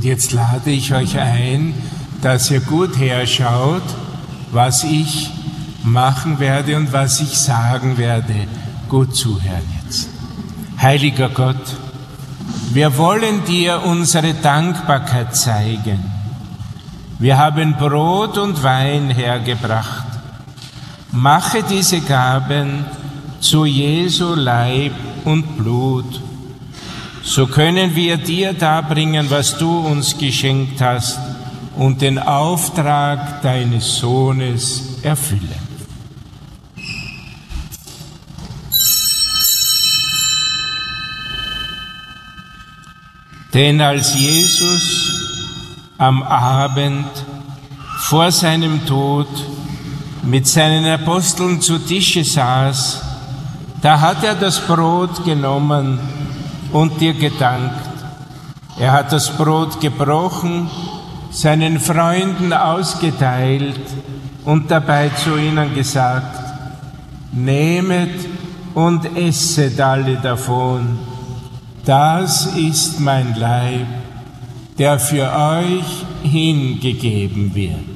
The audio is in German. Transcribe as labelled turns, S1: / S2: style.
S1: Und jetzt lade ich euch ein, dass ihr gut herschaut, was ich machen werde und was ich sagen werde. Gut zuhören jetzt. Heiliger Gott, wir wollen dir unsere Dankbarkeit zeigen. Wir haben Brot und Wein hergebracht. Mache diese Gaben zu Jesu Leib und Blut. So können wir dir darbringen, was du uns geschenkt hast, und den Auftrag deines Sohnes erfüllen. Denn als Jesus am Abend vor seinem Tod mit seinen Aposteln zu Tische saß, da hat er das Brot genommen und dir gedankt. Er hat das Brot gebrochen, seinen Freunden ausgeteilt und dabei zu ihnen gesagt: Nehmet und esset alle davon. Das ist mein Leib, der für euch hingegeben wird.